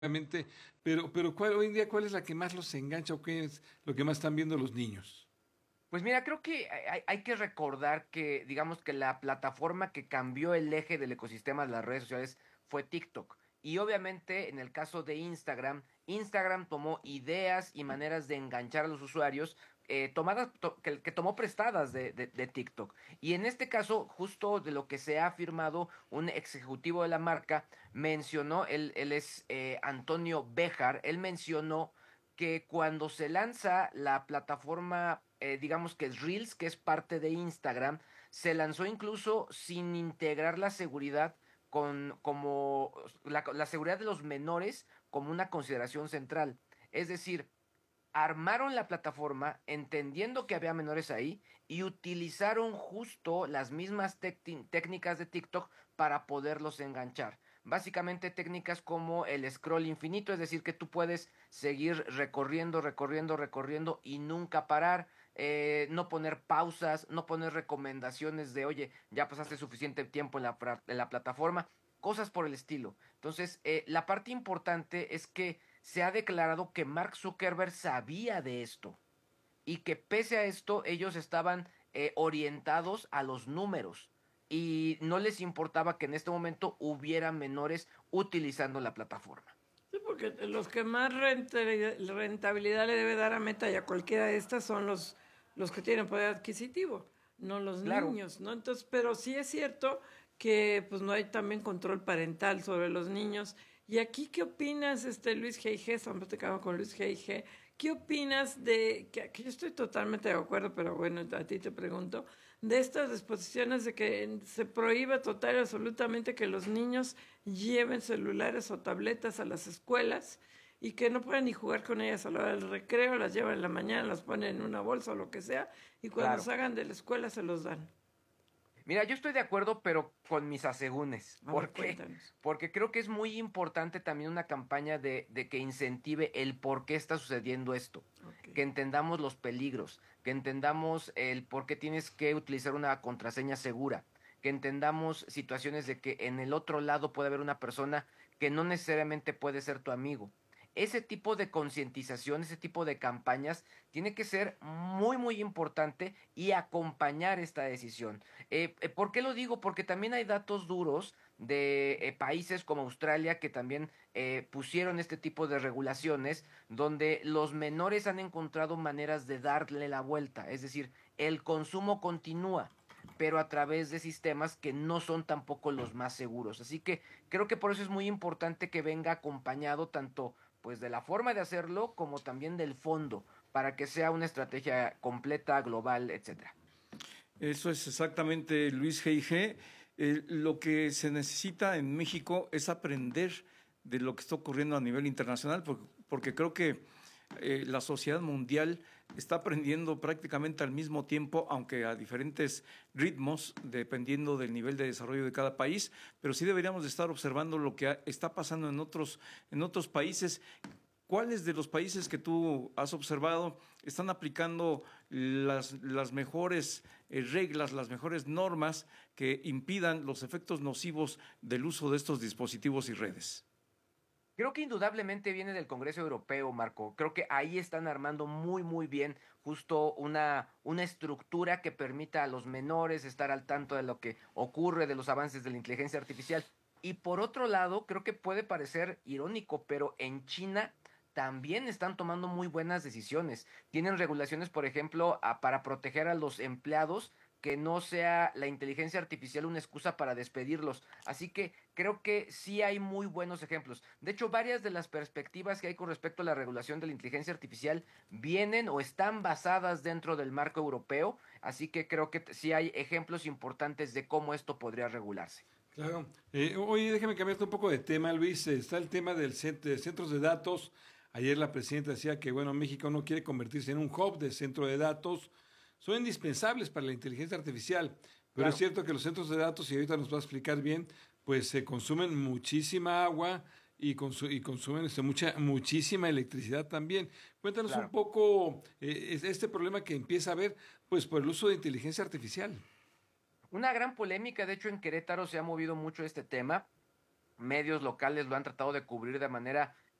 Obviamente, pero hoy en día, ¿cuál es la que más los engancha o qué es lo que más están viendo los niños? Pues mira, creo que hay que recordar que, digamos que la plataforma que cambió el eje del ecosistema de las redes sociales fue TikTok. Y obviamente en el caso de Instagram, Instagram tomó ideas y maneras de enganchar a los usuarios que tomó prestadas de TikTok. Y en este caso, justo de lo que se ha afirmado, un ex ejecutivo de la marca mencionó, él es Antonio Béjar, él mencionó que cuando se lanza la plataforma, digamos que es Reels, que es parte de Instagram, se lanzó incluso sin integrar la seguridad como la seguridad de los menores como una consideración central. Es decir, armaron la plataforma entendiendo que había menores ahí y utilizaron justo las mismas técnicas de TikTok para poderlos enganchar. Básicamente técnicas como el scroll infinito, es decir, que tú puedes seguir recorriendo, recorriendo, recorriendo y nunca parar, no poner pausas, no poner recomendaciones de, oye, ya pasaste suficiente tiempo en la plataforma, cosas por el estilo. Entonces, la parte importante es que se ha declarado que Mark Zuckerberg sabía de esto y que pese a esto ellos estaban orientados a los números y no les importaba que en este momento hubiera menores utilizando la plataforma. Sí, porque los que más rentabilidad le debe dar a Meta y a cualquiera de estas son los que tienen poder adquisitivo, no los Claro. niños, ¿no? Entonces, pero sí es cierto que pues no hay también control parental sobre los niños. Y aquí, ¿qué opinas, Luis G.I.G.? Estamos platicando con Luis G.I.G. ¿Qué opinas que yo estoy totalmente de acuerdo, pero bueno, a ti te pregunto, de estas disposiciones de que se prohíba total y absolutamente que los niños lleven celulares o tabletas a las escuelas y que no puedan ni jugar con ellas a la hora del recreo, las llevan en la mañana, las ponen en una bolsa o lo que sea, y cuando Claro. salgan de la escuela se los dan? Mira, yo estoy de acuerdo, pero con mis asegúnes. A ver, ¿Por qué? cuéntanos. Porque creo que es muy importante también una campaña de que incentive el por qué está sucediendo esto. Ok. Que entendamos los peligros, que entendamos el por qué tienes que utilizar una contraseña segura, que entendamos situaciones de que en el otro lado puede haber una persona que no necesariamente puede ser tu amigo. Ese tipo de concientización, ese tipo de campañas, tiene que ser muy, muy importante y acompañar esta decisión. ¿Por qué lo digo? Porque también hay datos duros de países como Australia que también pusieron este tipo de regulaciones donde los menores han encontrado maneras de darle la vuelta, es decir, el consumo continúa pero a través de sistemas que no son tampoco los más seguros. Así que creo que por eso es muy importante que venga acompañado tanto pues de la forma de hacerlo como también del fondo para que sea una estrategia completa, global, etcétera. Eso es exactamente, Luis G.I.G. Lo que se necesita en México es aprender de lo que está ocurriendo a nivel internacional, porque creo que la sociedad mundial está aprendiendo prácticamente al mismo tiempo, aunque a diferentes ritmos, dependiendo del nivel de desarrollo de cada país, pero sí deberíamos de estar observando lo que está pasando en otros países. ¿Cuáles de los países que tú has observado están aplicando las mejores reglas, las mejores normas que impidan los efectos nocivos del uso de estos dispositivos y redes? Creo que indudablemente viene del Congreso Europeo, Marco. Creo que ahí están armando muy, muy bien justo una estructura que permita a los menores estar al tanto de lo que ocurre, de los avances de la inteligencia artificial. Y por otro lado, creo que puede parecer irónico, pero en China también están tomando muy buenas decisiones. Tienen regulaciones, por ejemplo, para proteger a los empleados que no sea la inteligencia artificial una excusa para despedirlos. Así que creo que sí hay muy buenos ejemplos. De hecho, varias de las perspectivas que hay con respecto a la regulación de la inteligencia artificial vienen o están basadas dentro del marco europeo. Así que creo que sí hay ejemplos importantes de cómo esto podría regularse. Claro. Oye, déjame cambiarte un poco de tema, Luis. Está el tema de centros de datos. Ayer la presidenta decía que, bueno, México no quiere convertirse en un hub de centro de datos. Son indispensables para la inteligencia artificial, pero es Claro. cierto que los centros de datos, y ahorita nos va a explicar bien, pues se consumen muchísima agua y consumen muchísima electricidad también. Cuéntanos un Claro. poco este problema que empieza a haber, pues por el uso de inteligencia artificial. Una gran polémica, de hecho en Querétaro se ha movido mucho este tema. Medios locales lo han tratado de cubrir de manera